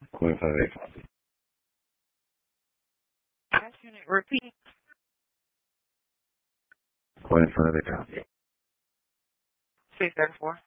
Calling for the copy. Gas unit, repeat. Calling for the copy. 634.